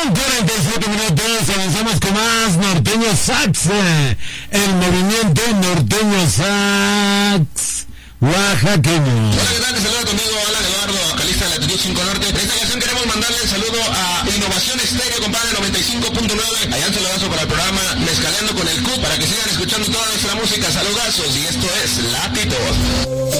1:47 avanzamos con más Norteño Sax, el movimiento Norteño Sax oaxaqueño. Hola, ¿qué tal? Te saluda conmigo Alan Eduardo, vocalista de Latitud 5 Norte. En esta ocasión queremos mandarle el saludo a Innovación Estéreo, compadre, 95.9. Allá un saludazo para el programa Mezcaleando con el CUT, para que sigan escuchando toda nuestra música. Saludazos, y esto es Latitud.